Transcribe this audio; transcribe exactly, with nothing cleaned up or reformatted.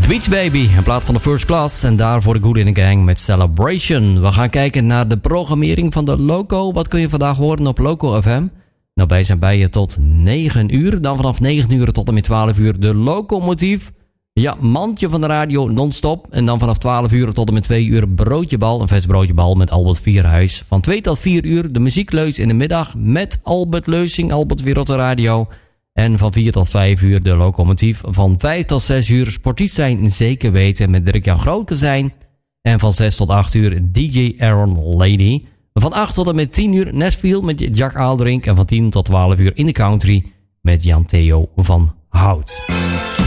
Beach Baby, in plaats van de First Class. En daarvoor de Good in the Gang met Celebration. We gaan kijken naar de programmering van de Loco. Wat kun je vandaag horen op Loco F M? Nou, wij zijn bij je tot negen uur. Dan vanaf negen uur tot en met twaalf uur de Locomotief. Ja, mandje van de radio non-stop. En dan vanaf twaalf uur tot en met twee uur broodjebal. Een vers broodjebal met Albert Vierhuis. Van twee tot vier uur de muziekleus in de middag met Albert Leusing, Albert weer op de radio. En van vier tot vijf uur de Locomotief. Van vijf tot zes uur sportief zijn zeker weten met Dirk-Jan Grote zijn. En van zes tot acht uur D J Aaron Lady. Van acht tot en met tien uur Nashville met Jack Aaldrink. En van tien tot twaalf uur in de country met Jan Theo van Hout.